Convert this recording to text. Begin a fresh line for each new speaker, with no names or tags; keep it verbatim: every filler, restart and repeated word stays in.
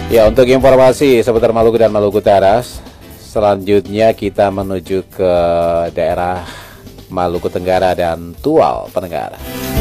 Ya, untuk informasi seputar Maluku dan Maluku Utara, selanjutnya kita menuju ke daerah Maluku Tenggara dan Tual Penegara.